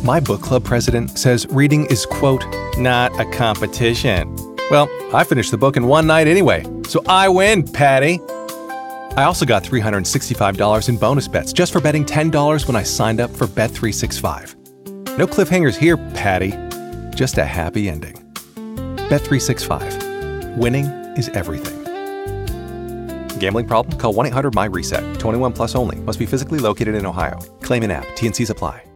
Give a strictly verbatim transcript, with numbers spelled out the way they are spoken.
My book club president says reading is, quote, not a competition. Well, I finished the book in one night anyway, so I win, Patty. I also got three hundred sixty-five dollars in bonus bets just for betting ten dollars when I signed up for Bet three sixty-five. No cliffhangers here, Patty. Just a happy ending. Bet three sixty-five. Winning is everything. Gambling problem? Call one eight hundred M Y RESET. twenty-one plus only. Must be physically located in Ohio. Claim in app. T and Cs apply.